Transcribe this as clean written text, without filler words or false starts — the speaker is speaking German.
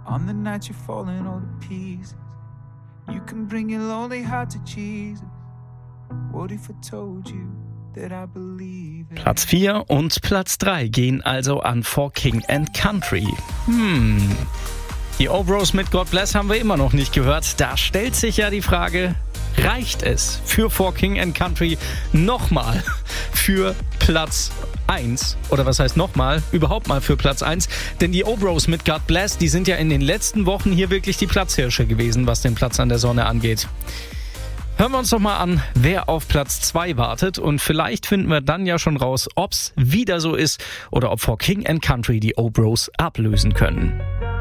On the night you're falling all to pieces, you can bring your lonely heart to Jesus. What if I told you that I believe it? Platz 4 und Platz 3 gehen also an For King and Country. Die Obros mit God Bless haben wir immer noch nicht gehört. Da stellt sich ja die Frage, reicht es für For King and Country nochmal für Platz 1? Oder was heißt nochmal? Überhaupt mal für Platz 1. Denn die Obros mit God Bless, die sind ja in den letzten Wochen hier wirklich die Platzhirsche gewesen, was den Platz an der Sonne angeht. Hören wir uns doch mal an, wer auf Platz 2 wartet. Und vielleicht finden wir dann ja schon raus, ob's wieder so ist oder ob For King and Country die Obros ablösen können.